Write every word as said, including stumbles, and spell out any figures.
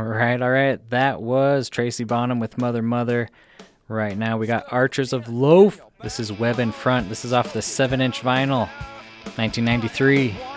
All right, all right. That was Tracy Bonham with Mother Mother. Right now we got Archers of Loaf. This is Web in Front. This is off the seven inch vinyl, nineteen ninety-three.